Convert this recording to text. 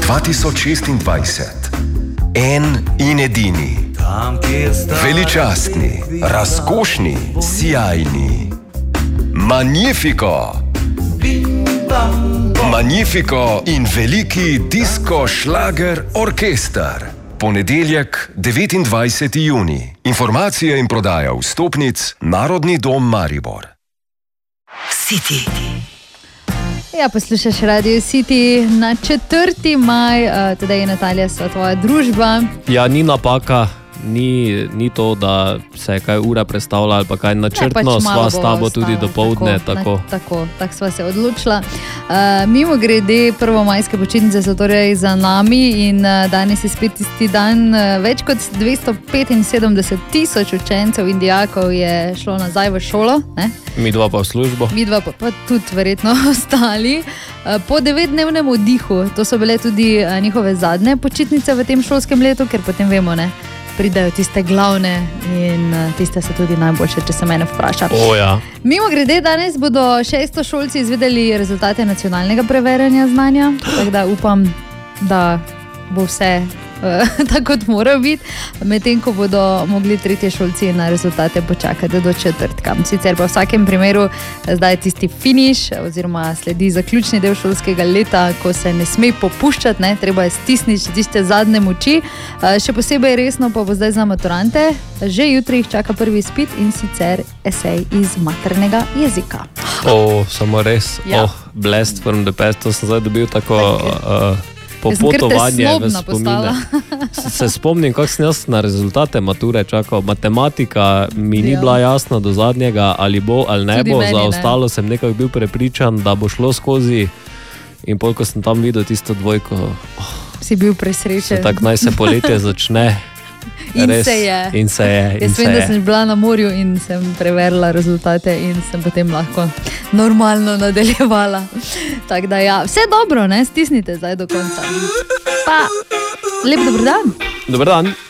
2026. En in edini. Veličastni, razkošni, sijajni. Magnifico! Magnifico in veliki disko šlager orkester. Ponedeljek, 29. junij. Informacije in prodaja vstopnic Narodni dom Maribor. City. Ja, poslušaš Radio City na 4. maj, tedaj je Natalija sva tvoja družba. Ja, ni napaka, ni to, da se je kaj ura predstavlja ali pa kaj načrtno, pač sva s tabo tudi dopoldne. Tako sva se odločila. Mimo grede, prvomajske počitnice so torej za nami in danes je spet tisti dan. Več kot 275,000 učencev in dijakov je šlo nazaj v šolo. Ne? Midva pa v službo. Midva pa tudi verjetno ostali. Po 9-dnevnem oddihu, to so bile tudi njihove zadnje počitnice v tem šolskem letu, ker potem vemo, ne, pridajo tiste glavne in tiste so tudi najboljše, če se mene vpraša. Ja. Mimo grede, danes bodo 600 šolci izvedeli rezultate nacionalnega preverjanja znanja, tako da upam, da bo vse tako kot mora biti, medtem ko bodo mogli tretje šolci na rezultate počakati do četrtka. Sicer pa v vsakem primeru zdaj je tisti finiš oziroma sledi zaključni del šolskega leta, ko se ne sme popuščati, ne? Treba je stisniti tiste zadnje moči. Še posebej resno pa bo zdaj za maturante. Že jutri jih čaka prvi izpit in sicer esej iz maternega jezika. Samo res. Ja. Blast from the past, to sem zdaj dobil tako... popotovanje v spomine. Se spomnim, kako sem jaz na rezultate mature čakal. Matematika mi ni bila jasna do zadnjega, ali bo ali ne bo. Za ostalo sem nekako bil prepričan, da bo šlo skozi. In pol, ko sem tam videl tisto dvojko, si bil presrečen. Tak naj se poletje začne. In res, se je. Jaz vem, da sem bila na morju in sem preverila rezultate in sem potem lahko normalno nadaljevala. Tako da ja, vse dobro, ne? Stisnite zdaj do konca. Pa, lep dober dan. Dober dan.